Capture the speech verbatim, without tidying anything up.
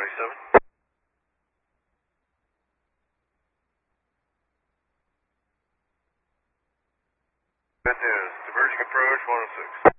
twenty-seven. Good news. Diverging approach one oh six.